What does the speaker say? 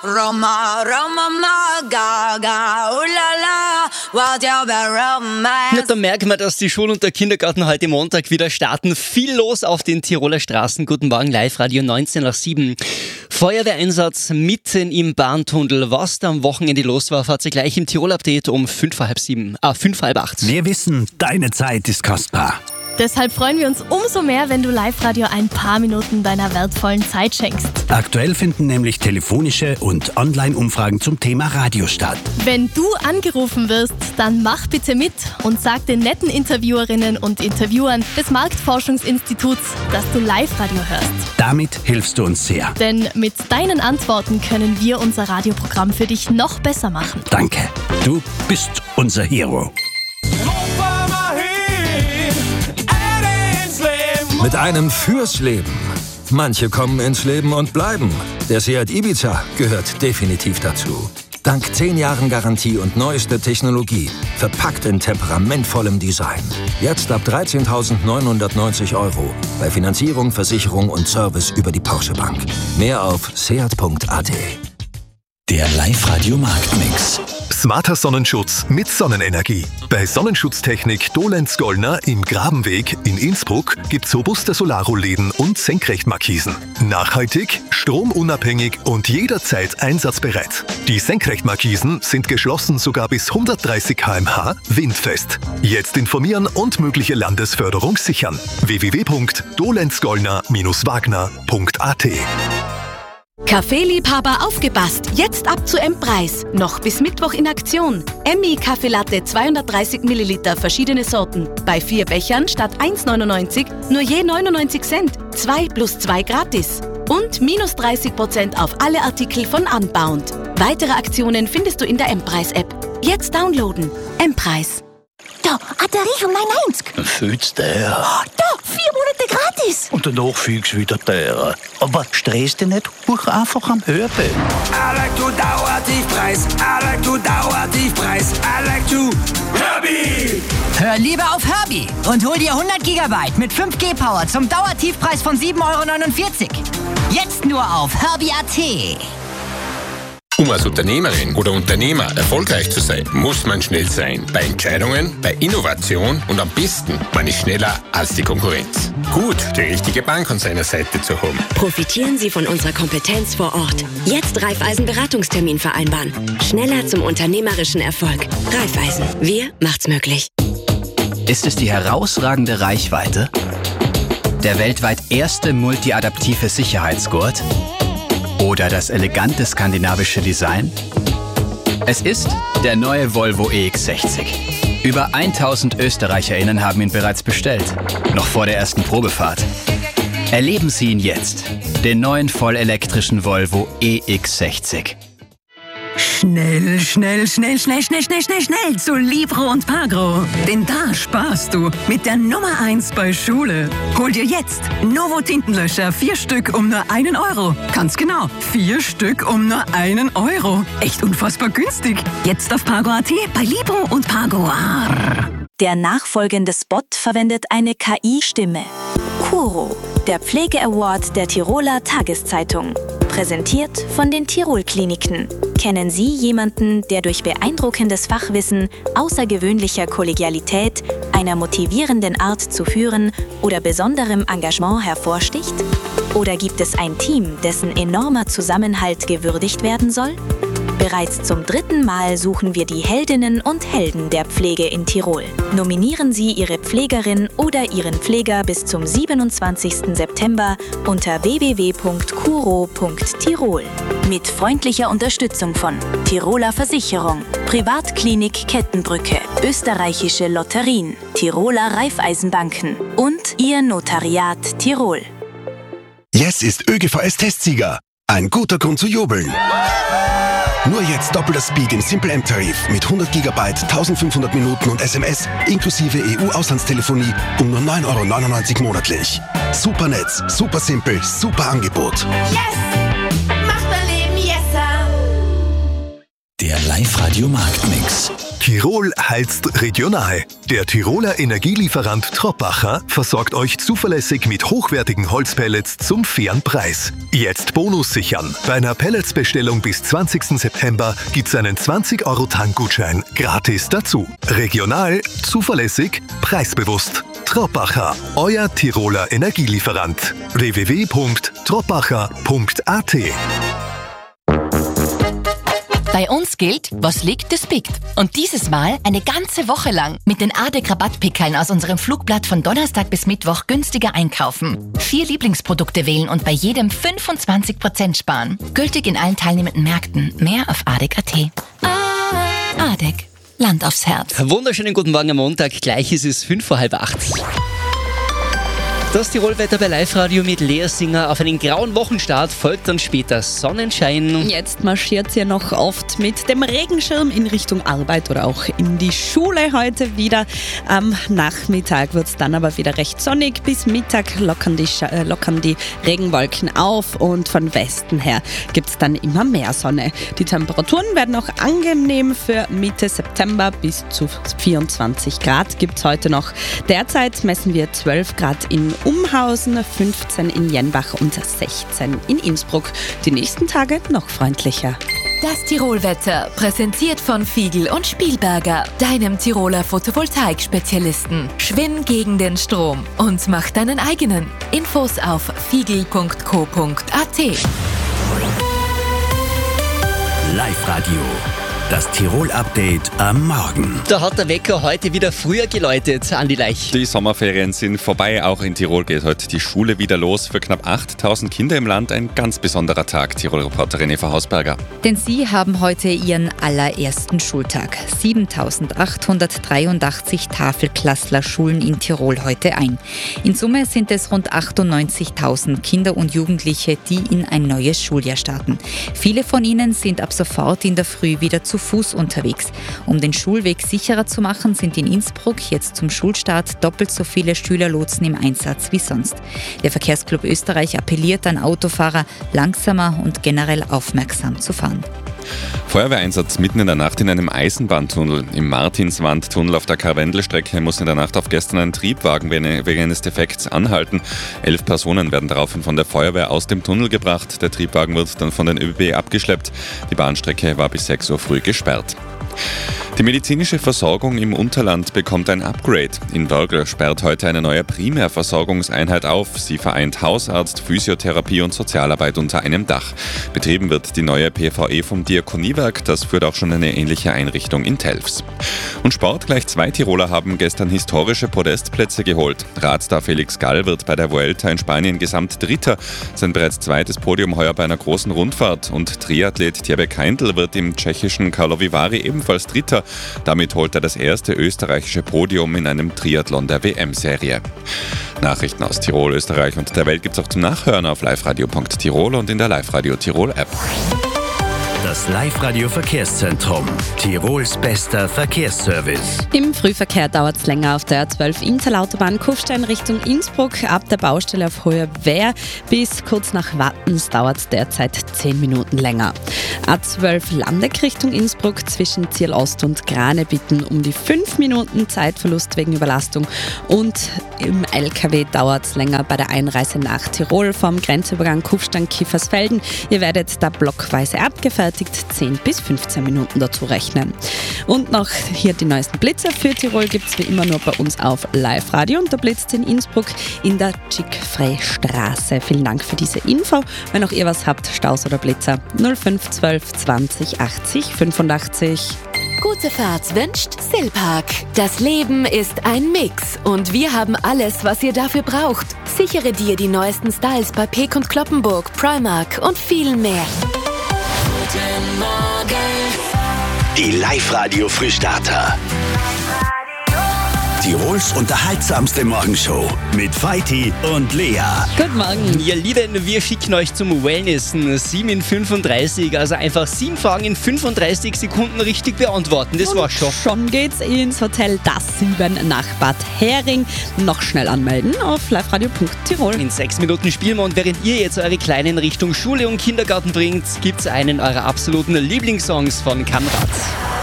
Roma, Roma, ma, Gaga, ulala, what you be romance. Ja, da merken wir, dass die Schule und der Kindergarten heute Montag wieder starten. Viel los auf den Tiroler Straßen. Guten Morgen, Live-Radio 19:07. Feuerwehreinsatz mitten im Bahntunnel. Was da am Wochenende los war, fahrt ihr gleich im Tirol-Update um 5:30. Wir wissen, deine Zeit ist kostbar. Deshalb freuen wir uns umso mehr, wenn du Live-Radio ein paar Minuten deiner wertvollen Zeit schenkst. Aktuell finden nämlich telefonische und Online-Umfragen zum Thema Radio statt. Wenn du angerufen wirst, dann mach bitte mit und sag den netten Interviewerinnen und Interviewern des Marktforschungsinstituts, dass du Live-Radio hörst. Damit hilfst du uns sehr. Denn mit deinen Antworten können wir unser Radioprogramm für dich noch besser machen. Danke. Du bist unser Hero. Mit einem fürs Leben. Manche kommen ins Leben und bleiben. Der Seat Ibiza gehört definitiv dazu. Dank 10 Jahren Garantie und neuester Technologie. Verpackt in temperamentvollem Design. Jetzt ab 13.990 €. Bei Finanzierung, Versicherung und Service über die Porsche Bank. Mehr auf seat.at. Der Live-Radio Marktmix. Smarter Sonnenschutz mit Sonnenenergie. Bei Sonnenschutztechnik Dolenz-Gollner im Grabenweg in Innsbruck gibt's robuste Solarrollläden und Senkrechtmarkisen. Nachhaltig, stromunabhängig und jederzeit einsatzbereit. Die Senkrechtmarkisen sind geschlossen sogar bis 130 km/h windfest. Jetzt informieren und mögliche Landesförderung sichern. www.dolenzgollner-wagner.at. Kaffeeliebhaber aufgepasst, jetzt ab zu M-Preis. Noch bis Mittwoch in Aktion. Emmy Kaffeelatte 230 Milliliter, verschiedene Sorten. Bei 4 Bechern statt 1,99 nur je 99 Cent. 2 + 2 gratis. Und minus 30% auf alle Artikel von Unbound. Weitere Aktionen findest du in der M-Preis-App. Jetzt downloaden. M-Preis. Da, Atterie von mein 90. Fühlst der? Da, 4 Monate gratis. Und danach fühlst du wieder der. Aber stress dich nicht, buch einfach am Hörbild. I like to Dauertiefpreis. I like to Dauertiefpreis. I like to Herbie. Hör lieber auf Herbie und hol dir 100 GB mit 5G Power zum Dauertiefpreis von 7,49 €. Jetzt nur auf herbie.at. Um als Unternehmerin oder Unternehmer erfolgreich zu sein, muss man schnell sein. Bei Entscheidungen, bei Innovation und am besten, man ist schneller als die Konkurrenz. Gut, die richtige Bank an seiner Seite zu haben. Profitieren Sie von unserer Kompetenz vor Ort. Jetzt Raiffeisen-Beratungstermin vereinbaren. Schneller zum unternehmerischen Erfolg. Raiffeisen. Wir macht's möglich. Ist es die herausragende Reichweite? Der weltweit erste multiadaptive Sicherheitsgurt? Oder das elegante skandinavische Design? Es ist der neue Volvo EX60. Über 1000 ÖsterreicherInnen haben ihn bereits bestellt, noch vor der ersten Probefahrt. Erleben Sie ihn jetzt, den neuen vollelektrischen Volvo EX60. Schnell zu Libro und Pagro. Denn da sparst du mit der Nummer 1 bei Schule. Hol dir jetzt Novo Tintenlöscher 4 Stück um nur 1 €. Ganz genau, 4 Stück um nur 1 €. Echt unfassbar günstig. Jetzt auf Pagro.at bei Libro und Pagro. Der nachfolgende Spot verwendet eine KI-Stimme. Kuro, der Pflege-Award der Tiroler Tageszeitung. Präsentiert von den Tirol-Kliniken. Kennen Sie jemanden, der durch beeindruckendes Fachwissen, außergewöhnlicher Kollegialität, einer motivierenden Art zu führen oder besonderem Engagement hervorsticht? Oder gibt es ein Team, dessen enormer Zusammenhalt gewürdigt werden soll? Bereits zum 3. Mal suchen wir die Heldinnen und Helden der Pflege in Tirol. Nominieren Sie Ihre Pflegerin oder Ihren Pfleger bis zum 27. September unter www.kuro.tirol. Mit freundlicher Unterstützung von Tiroler Versicherung, Privatklinik Kettenbrücke, Österreichische Lotterien, Tiroler Raiffeisenbanken und Ihr Notariat Tirol. Yes ist ÖGVS-Testsieger. Ein guter Grund zu jubeln. Nur jetzt doppelter Speed im Simple M-Tarif mit 100 GB, 1500 Minuten und SMS inklusive EU-Auslandstelefonie um nur 9,99 € monatlich. Super Netz, super simpel, super Angebot. Yes! Macht mein Leben yesser! Der Live-Radio Marktmix. Tirol heizt regional. Der Tiroler Energielieferant Troppacher versorgt euch zuverlässig mit hochwertigen Holzpellets zum fairen Preis. Jetzt Bonus sichern. Bei einer Pelletsbestellung bis 20. September gibt's einen 20-Euro-Tankgutschein gratis dazu. Regional, zuverlässig, preisbewusst. Troppacher, euer Tiroler Energielieferant. www.troppacher.at. Bei uns gilt, was liegt, das biegt. Und dieses Mal eine ganze Woche lang mit den ADEC-Rabattpickeln aus unserem Flugblatt von Donnerstag bis Mittwoch günstiger einkaufen. 4 Lieblingsprodukte wählen und bei jedem 25% sparen. Gültig in allen teilnehmenden Märkten. Mehr auf ADEC.at. ADEC. Land aufs Herz. Wunderschönen guten Morgen am Montag. Gleich ist es 7:55. Das Tirolwetter bei Live-Radio mit Lea Singer. Auf einen grauen Wochenstart folgt dann später Sonnenschein. Jetzt marschiert sie ja noch oft mit dem Regenschirm in Richtung Arbeit oder auch in die Schule heute wieder. Am Nachmittag wird es dann aber wieder recht sonnig. Bis Mittag lockern die Regenwolken auf und von Westen her gibt es dann immer mehr Sonne. Die Temperaturen werden auch angenehm für Mitte September. Bis zu 24 Grad gibt es heute noch. Derzeit messen wir 12 Grad in Umhausen, 15 in Jenbach und 16 in Innsbruck. Die nächsten Tage noch freundlicher. Das Tirolwetter, präsentiert von Fiegl und Spielberger, deinem Tiroler Photovoltaik-Spezialisten. Schwimm gegen den Strom und mach deinen eigenen. Infos auf fiegl.co.at. Live-Radio. Das Tirol-Update am Morgen. Da hat der Wecker heute wieder früher geläutet, Andi Leich. Die Sommerferien sind vorbei. Auch in Tirol geht heute die Schule wieder los. Für knapp 8.000 Kinder im Land ein ganz besonderer Tag. Tirol-Reporterin Eva Hausberger. Denn sie haben heute ihren allerersten Schultag. 7.883 Tafelklassler schulen in Tirol heute ein. In Summe sind es rund 98.000 Kinder und Jugendliche, die in ein neues Schuljahr starten. Viele von ihnen sind ab sofort in der Früh wieder zu Fuß unterwegs. Um den Schulweg sicherer zu machen, sind in Innsbruck jetzt zum Schulstart doppelt so viele Schülerlotsen im Einsatz wie sonst. Der Verkehrsclub Österreich appelliert an Autofahrer, langsamer und generell aufmerksam zu fahren. Feuerwehreinsatz mitten in der Nacht in einem Eisenbahntunnel. Im Martinswandtunnel auf der Karwendelstrecke muss in der Nacht auf gestern ein Triebwagen wegen eines Defekts anhalten. 11 Personen werden daraufhin von der Feuerwehr aus dem Tunnel gebracht. Der Triebwagen wird dann von den ÖBB abgeschleppt. Die Bahnstrecke war bis 6 Uhr früh gesperrt. Die medizinische Versorgung im Unterland bekommt ein Upgrade. In Wörgl sperrt heute eine neue Primärversorgungseinheit auf. Sie vereint Hausarzt, Physiotherapie und Sozialarbeit unter einem Dach. Betrieben wird die neue PVE vom Diakoniewerk. Das führt auch schon eine ähnliche Einrichtung in Telfs. Und Sport, gleich 2 Tiroler haben gestern historische Podestplätze geholt. Radstar Felix Gall wird bei der Vuelta in Spanien gesamt Dritter. Sein bereits zweites Podium heuer bei einer großen Rundfahrt. Und Triathlet Tjebe Keindl wird im tschechischen Karlovy Vary ebenfalls Dritter. Damit holt er das erste österreichische Podium in einem Triathlon der WM-Serie. Nachrichten aus Tirol, Österreich und der Welt gibt's auch zum Nachhören auf liveradio.tirol und in der Live-Radio Tirol-App. Das Live-Radio-Verkehrszentrum. Tirols bester Verkehrsservice. Im Frühverkehr dauert es länger auf der A12 Innsalautobahn Kufstein Richtung Innsbruck. Ab der Baustelle auf Hoher Wehr bis kurz nach Wattens dauert es derzeit 10 Minuten länger. A12 Landeck Richtung Innsbruck zwischen Zierl Ost und Grane bitten um die 5 Minuten Zeitverlust wegen Überlastung. Und im LKW dauert es länger bei der Einreise nach Tirol vom Grenzübergang Kufstein-Kiefersfelden. Ihr werdet da blockweise abgefertigt. 10 bis 15 Minuten dazu rechnen. Und noch hier die neuesten Blitzer für Tirol gibt es wie immer nur bei uns auf Live-Radio. Und der blitzt in Innsbruck in der Schickfrey-Straße. Vielen Dank für diese Info. Wenn auch ihr was habt, Staus oder Blitzer 0512 20 80 85. Gute Fahrt wünscht Silpark. Das Leben ist ein Mix und wir haben alles, was ihr dafür braucht. Sichere dir die neuesten Styles bei Peek und Kloppenburg, Primark und viel mehr. Guten Morgen. Die Live-Radio-Frühstarter. Tirols unterhaltsamste Morgenshow mit Feiti und Lea. Guten Morgen. Ihr Lieben, wir schicken euch zum Wellnessen. 7 in 35, also einfach 7 Fragen in 35 Sekunden richtig beantworten. Das war's schon. Schon geht's ins Hotel Das 7 nach Bad Hering. Noch schnell anmelden auf liveradio.tirol. In 6 Minuten spielen wir und während ihr jetzt eure Kleinen Richtung Schule und Kindergarten bringt, gibt's einen eurer absoluten Lieblingssongs von Kamrat.